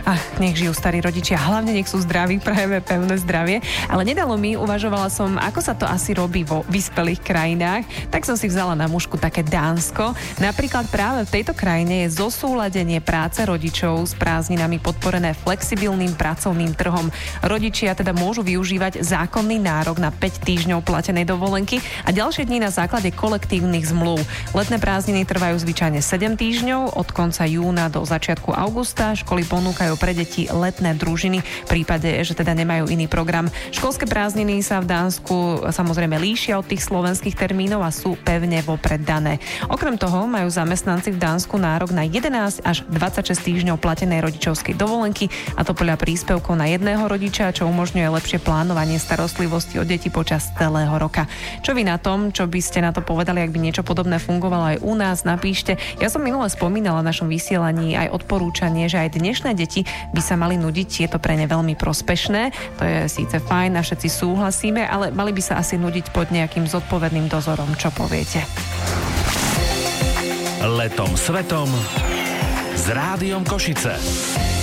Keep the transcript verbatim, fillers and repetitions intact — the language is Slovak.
Ach, nech žijú starí rodičia, hlavne nech sú zdraví, prajeme pevné zdravie. Ale nedalo mi, uvažovala som, ako sa to asi robí vo vyspelých krajinách, tak som si vzala na mužku také Dánsko. Napríklad práve v tejto krajine je zosúladenie práce rodičov s prázdninami podporené flexibilným pracovným trhom. Rodičia teda môžu využívať zákonný nárok na päť týždňov platenej dovolenky a ďalšie dni na základe kolektívnych zmluv. Letné prázdniny trvajú zvyčajne sedem týždňov, od konca júna do začiatku augusta. Školy ponúkajú pre deti letné družiny, v prípade, že teda nemajú iný program. Školské prázdniny sa v Dánsku samozrejme líšia od tých slovenských termínov a sú pevne vopred dané. Okrem toho majú zamestnanci v Dánsku nárok na jedenásť až dvadsaťšesť týždňov platenej rodičovskej dovolenky, a to podľa príspevkov na jedného rodiča, čo umožňuje lepšie plánovanie starostlivosti o deti počas celého roka. Čo vy na tom, čo by ste na to povedali, ak by niečo podobné fungovalo aj u nás, napíšte. Ja som minule spomínala v našom vysielaní aj odporúčanie, že aj dnešné deti by sa mali nudiť, je to pre ne veľmi prospešné. To je síce fajn a všetci súhlasíme, ale mali by sa asi nudiť pod nejakým zodpovedným dozorom. Čo poviete? Letom svetom s Rádiom Košice.